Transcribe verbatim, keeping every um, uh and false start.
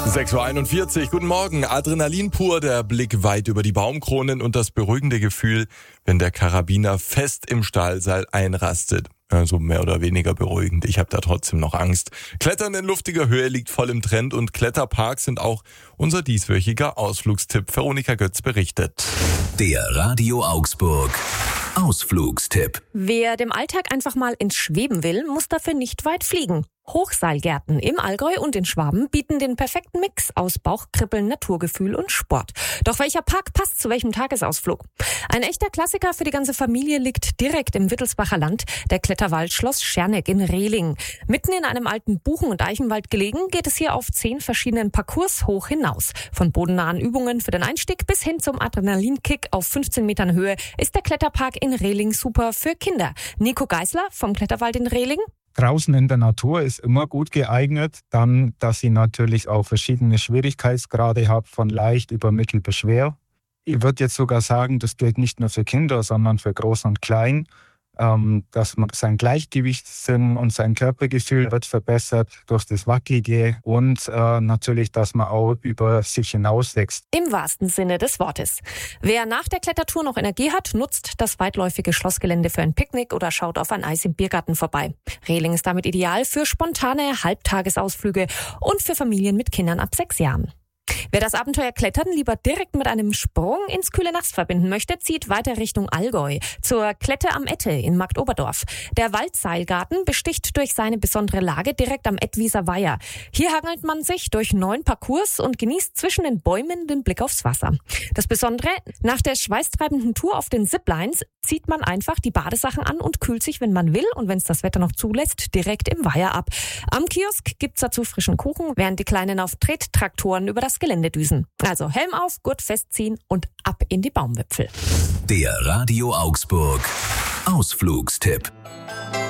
sechs Uhr einundvierzig, guten Morgen. Adrenalin pur, der Blick weit über die Baumkronen und das beruhigende Gefühl, wenn der Karabiner fest im Stahlseil einrastet. Also mehr oder weniger beruhigend. Ich habe da trotzdem noch Angst. Klettern in luftiger Höhe liegt voll im Trend und Kletterparks sind auch unser dieswöchiger Ausflugstipp. Veronika Götz berichtet. Der Radio Augsburg Ausflugstipp. Wer dem Alltag einfach mal ins Schweben will, muss dafür nicht weit fliegen. Hochseilgärten im Allgäu und in Schwaben bieten den perfekten Mix aus Bauchkribbeln, Naturgefühl und Sport. Doch welcher Park passt zu welchem Tagesausflug? Ein echter Klassiker für die ganze Familie liegt direkt im Wittelsbacher Land, der Kletterwald Schloss Scherneck in Rehling. Mitten in einem alten Buchen- und Eichenwald gelegen, geht es hier auf zehn verschiedenen Parcours hoch hinaus. Von bodennahen Übungen für den Einstieg bis hin zum Adrenalinkick auf fünfzehn Metern Höhe ist der Kletterpark in Rehling super für Kinder. Nico Geisler vom Kletterwald in Rehling. Draußen in der Natur ist immer gut geeignet. Dann, dass sie natürlich auch verschiedene Schwierigkeitsgrade hat, von leicht über mittel bis schwer. Ich würde jetzt sogar sagen, das gilt nicht nur für Kinder, sondern für Groß und Klein. Ähm, dass man sein Gleichgewichtssinn und sein Körpergefühl wird verbessert durch das Wackelige und äh, natürlich, dass man auch über sich hinauswächst. Im wahrsten Sinne des Wortes. Wer nach der Klettertour noch Energie hat, nutzt das weitläufige Schlossgelände für ein Picknick oder schaut auf ein Eis im Biergarten vorbei. Rehling ist damit ideal für spontane Halbtagesausflüge und für Familien mit Kindern ab sechs Jahren. Wer das Abenteuer Klettern lieber direkt mit einem Sprung ins kühle Nass verbinden möchte, zieht weiter Richtung Allgäu, zur Klette am Ette in Marktoberdorf. Der Waldseilgarten besticht durch seine besondere Lage direkt am Ettwieser Weiher. Hier hangelt man sich durch neun Parcours und genießt zwischen den Bäumen den Blick aufs Wasser. Das Besondere, nach der schweißtreibenden Tour auf den Ziplines zieht man einfach die Badesachen an und kühlt sich, wenn man will und wenn es das Wetter noch zulässt, direkt im Weiher ab. Am Kiosk gibt's dazu frischen Kuchen, während die Kleinen auf Trettraktoren über das Gelände düsen. Also Helm auf, Gurt festziehen und ab in die Baumwipfel. Der Radio Augsburg Ausflugstipp.